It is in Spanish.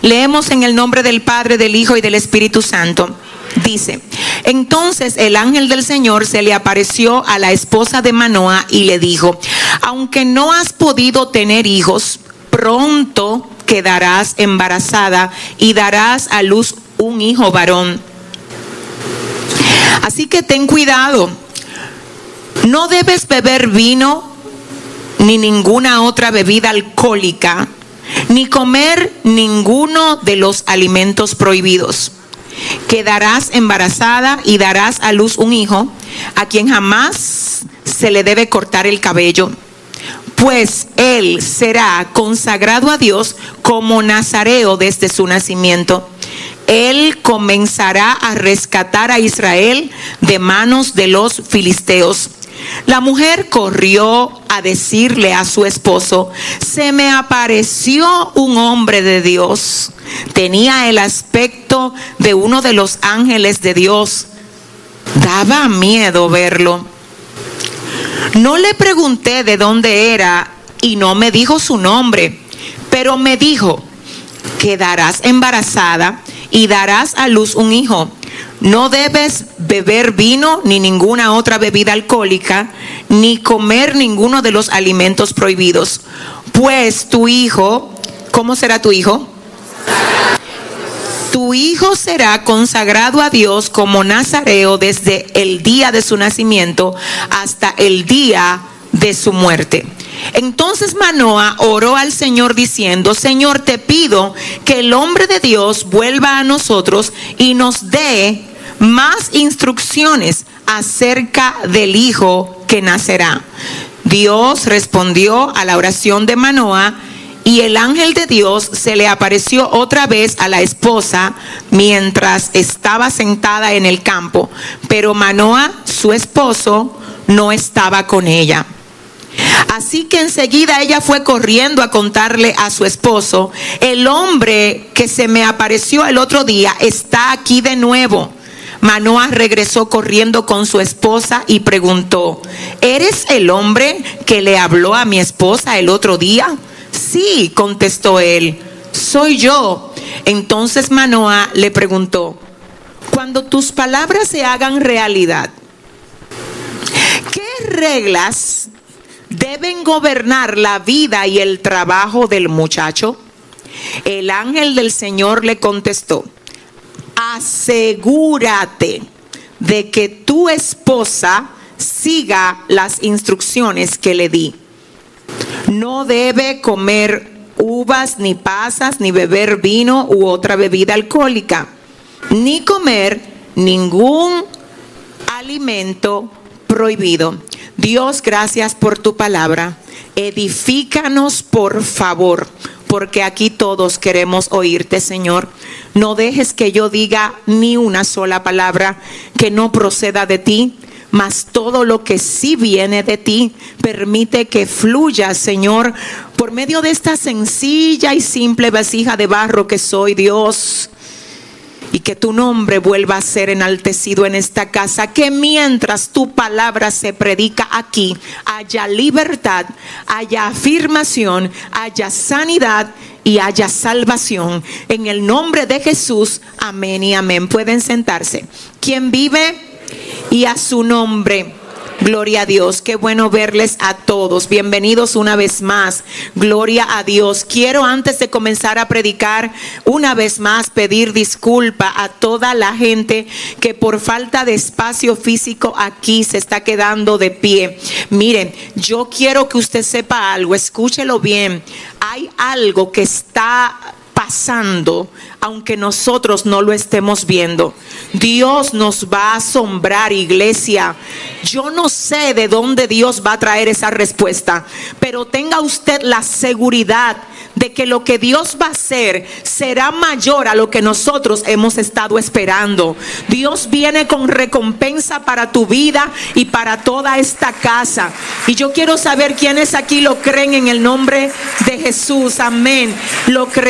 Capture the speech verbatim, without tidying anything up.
Leemos en el nombre del Padre, del Hijo y del Espíritu Santo. Dice: entonces el ángel del Señor se le apareció a la esposa de Manoah y le dijo: aunque no has podido tener hijos, pronto quedarás embarazada y darás a luz un hijo varón. Así que ten cuidado. No debes beber vino ni ninguna otra bebida alcohólica, ni comer ninguno de los alimentos prohibidos. Quedarás embarazada y darás a luz un hijo, a quien jamás se le debe cortar el cabello, pues él será consagrado a Dios como nazareo desde su nacimiento. Él comenzará a rescatar a Israel de manos de los filisteos. La mujer corrió a decirle a su esposo: se me apareció un hombre de Dios. Tenía el aspecto de uno de los ángeles de Dios. Daba miedo verlo. No le pregunté de dónde era y no me dijo su nombre, pero me dijo: quedarás embarazada y darás a luz un hijo. No debes beber vino ni ninguna otra bebida alcohólica, ni comer ninguno de los alimentos prohibidos. Pues tu hijo, ¿cómo será tu hijo? Tu hijo será consagrado a Dios como nazareo desde el día de su nacimiento hasta el día de su muerte. Entonces Manoah oró al Señor diciendo: Señor, te pido que el hombre de Dios vuelva a nosotros y nos dé más instrucciones acerca del hijo que nacerá. Dios respondió a la oración de Manoah, y el ángel de Dios se le apareció otra vez a la esposa mientras estaba sentada en el campo, pero Manoah, su esposo, no estaba con ella. Así que enseguida ella fue corriendo a contarle a su esposo: el hombre que se me apareció el otro día está aquí de nuevo. Manoah regresó corriendo con su esposa y preguntó: ¿eres el hombre que le habló a mi esposa el otro día? Sí, contestó él, soy yo. Entonces Manoah le preguntó: cuando tus palabras se hagan realidad, ¿qué reglas deben gobernar la vida y el trabajo del muchacho? El ángel del Señor le contestó: asegúrate de que tu esposa siga las instrucciones que le di. No debe comer uvas, ni pasas, ni beber vino u otra bebida alcohólica, ni comer ningún alimento prohibido. Dios, gracias por tu palabra. Edifícanos, por favor, porque aquí todos queremos oírte, Señor. No dejes que yo diga ni una sola palabra que no proceda de ti, mas todo lo que sí viene de ti, permite que fluya, Señor, por medio de esta sencilla y simple vasija de barro que soy, Dios. Y que tu nombre vuelva a ser enaltecido en esta casa. Que mientras tu palabra se predica aquí, haya libertad, haya afirmación, haya sanidad y haya salvación. En el nombre de Jesús, amén y amén. Pueden sentarse. ¿Quién vive? Y a su nombre. Gloria a Dios, qué bueno verles a todos. Bienvenidos una vez más. Gloria a Dios. Quiero, antes de comenzar a predicar, una vez más pedir disculpa a toda la gente que por falta de espacio físico aquí se está quedando de pie. Miren, yo quiero que usted sepa algo, escúchelo bien. Hay algo que está pasando, aunque nosotros no lo estemos viendo. Dios nos va a asombrar, iglesia. Yo no sé de dónde Dios va a traer esa respuesta, pero tenga usted la seguridad de que lo que Dios va a hacer será mayor a lo que nosotros hemos estado esperando. Dios viene con recompensa para tu vida y para toda esta casa. Y yo quiero saber quiénes aquí lo creen en el nombre de Jesús. Amén. Lo creen.